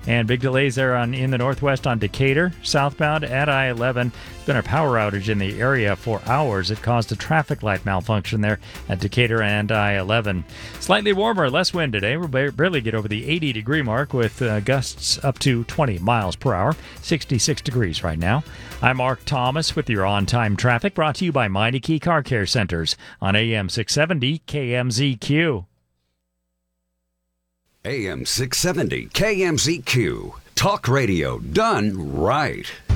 And big delays there in the northwest on Decatur, southbound at I-11. Been a power outage in the area for hours. It caused a traffic light malfunction there at Decatur and I-11. Slightly warmer, less wind today. We'll barely get over the 80-degree mark with gusts up to 20 miles per hour. 66 degrees right now. I'm Mark Thomas with your on-time traffic, brought to you by Meineke Car Care Centers on AM 670 KMZQ. AM 670 KMZQ. Talk radio done right.